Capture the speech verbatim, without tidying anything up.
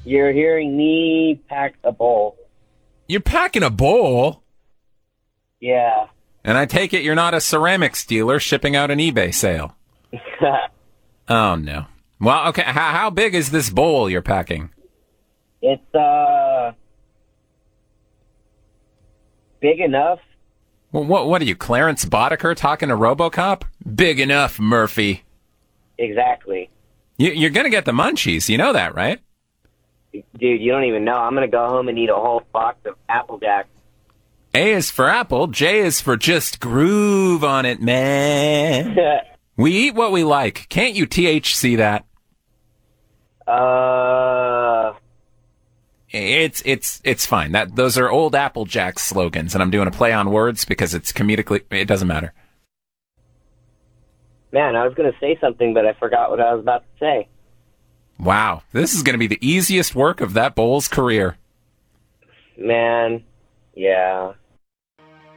You're hearing me pack a bowl. You're packing a bowl? Yeah. And I take it you're not a ceramics dealer shipping out an eBay sale. Oh, no. Well, okay, how, how big is this bowl you're packing? It's, uh, big enough. Well, what, what are you, Clarence Boddicker talking to RoboCop? Big enough, Murphy. Exactly. You, you're going to get the munchies. You know that, right? Dude, you don't even know. I'm going to go home and eat a whole box of Apple Jacks. A is for apple. J is for just groove on it, man. We eat what we like. Can't you T H C that? Uh... It's it's it's fine. That those are old Apple Jack slogans, and I'm doing a play on words because it's comedically. It doesn't matter. Man, I was going to say something, but I forgot what I was about to say. Wow, this is going to be the easiest work of that bowl's career. Man, yeah.